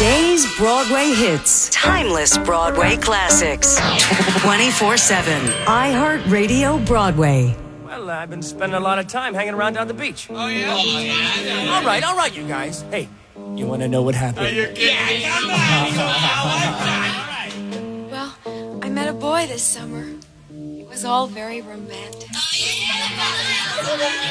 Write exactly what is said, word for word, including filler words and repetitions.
Today's Broadway hits. Timeless Broadway classics. twenty-four seven. iHeartRadio Broadway. Well, uh, I've been spending a lot of time hanging around down the beach. Oh, yeah? Oh, yeah. All right, all right, you guys. Hey, you want to know what happened? Are you kidding? Yeah, come on. Well, I met a boy this summer. It was all very romantic. Oh, yeah.